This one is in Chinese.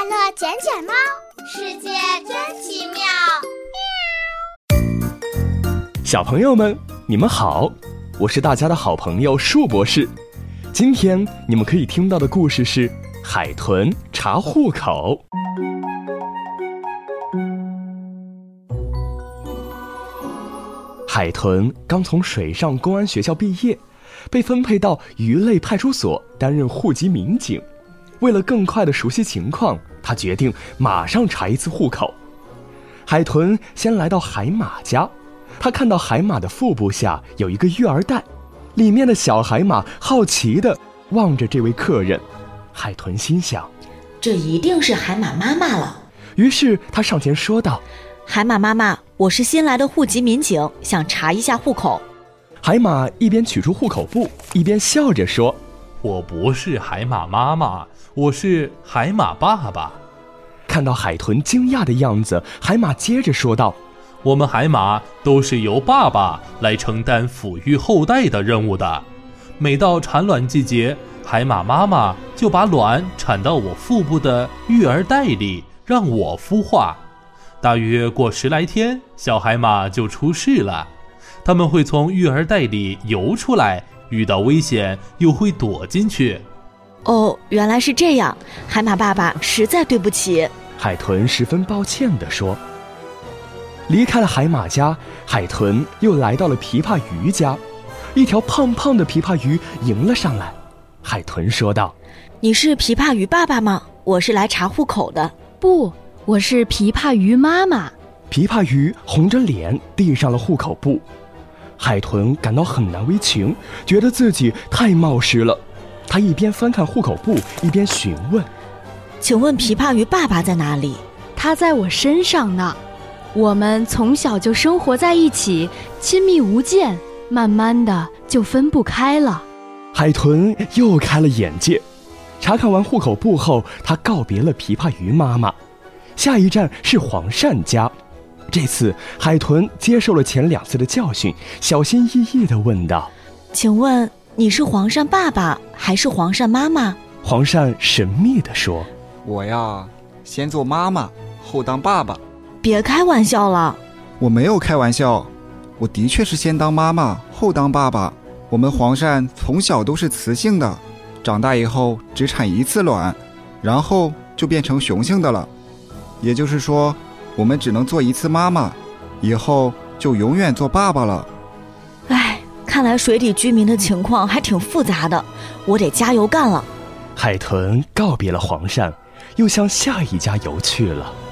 乐捡捡猫，世界真奇妙。 小朋友们，你们好，我是大家的好朋友树博士。今天你们可以听到的故事是海豚查户口。海豚刚从水上公安学校毕业，被分配到鱼类派出所担任户籍民警。为了更快地熟悉情况，他决定马上查一次户口。海豚先来到海马家，他看到海马的腹部下有一个育儿袋，里面的小海马好奇地望着这位客人。海豚心想， 这一定是海马妈妈了。 于是他上前说道， 海马妈妈，我是新来的户籍民警，想查一下户口。 海马一边取出户口簿，一边笑着说， 我不是海马妈妈，我是海马爸爸。 看到海豚惊讶的样子，海马接着说道， 我们海马都是由爸爸来承担抚育后代的任务的。每到产卵季节，海马妈妈就把卵产到我腹部的育儿袋里，让我孵化。大约过10来天，小海马就出世了。它们会从育儿袋里游出来，遇到危险又会躲进去。 哦，原来是这样，海马爸爸实在对不起。 海豚十分抱歉地说。离开了海马家，海豚又来到了琵琶鱼家。一条胖胖的琵琶鱼迎了上来。海豚说道， 你是琵琶鱼爸爸吗？我是来查户口的。 不，我是琵琶鱼妈妈。 琵琶鱼红着脸递上了户口簿。海豚感到很难为情，觉得自己太冒失了。他一边翻看户口簿，一边询问， 请问琵琶鱼爸爸在哪里？ 他在我身上呢。我们从小就生活在一起，亲密无间，慢慢的就分不开了。 海豚又开了眼界。查看完户口簿后，他告别了琵琶鱼妈妈。下一站是黄鳝家。这次海豚接受了前2次的教训，小心翼翼地问道， 请问你是黄鳝爸爸还是黄鳝妈妈？ 黄鳝神秘地说， 我呀，先做妈妈，后当爸爸。 别开玩笑了。 我没有开玩笑，我的确是先当妈妈，后当爸爸。我们黄鳝从小都是雌性的，长大以后只产1次卵，然后就变成雄性的了。也就是说，我们只能做1次妈妈，以后就永远做爸爸了。 唉，看来水底居民的情况还挺复杂的，我得加油干了。 海豚告别了黄鳝，又向下一家游去了。